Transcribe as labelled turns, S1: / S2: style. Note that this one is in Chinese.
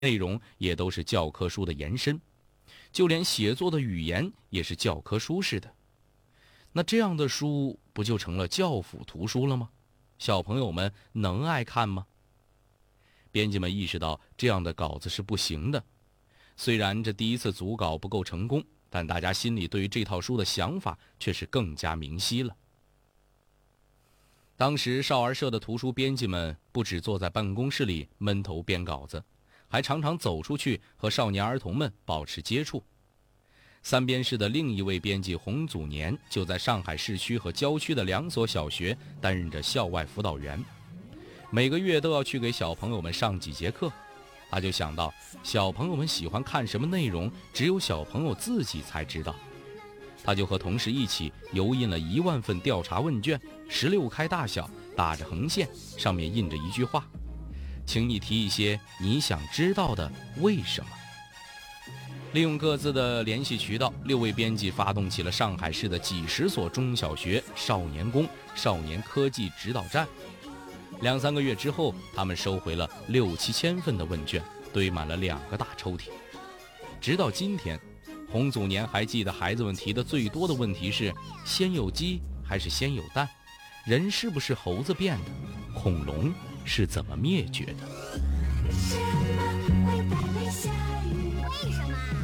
S1: 内容也都是教科书的延伸，就连写作的语言也是教科书式的。那这样的书不就成了教辅图书了吗？小朋友们能爱看吗？编辑们意识到这样的稿子是不行的。虽然这第一次组稿不够成功，但大家心里对于这套书的想法却是更加明晰了。当时少儿社的图书编辑们不只坐在办公室里闷头编稿子，还常常走出去和少年儿童们保持接触。三边市的另一位编辑洪祖年就在上海市区和郊区的2所小学担任着校外辅导员，每个月都要去给小朋友们上几节课。他就想到，小朋友们喜欢看什么内容，只有小朋友自己才知道。他就和同事一起油印了1万份调查问卷，16开大小，打着横线，上面印着一句话：请你提一些你想知道的为什么。利用各自的联系渠道，6位编辑发动起了上海市的几十所中小学少年宫、少年科技指导站。2、3个月之后，他们收回了6、7千份的问卷，堆满了2个大抽屉。直到今天，洪祖年还记得孩子们提的最多的问题是：先有鸡还是先有蛋？人是不是猴子变的？恐龙是怎么灭绝的？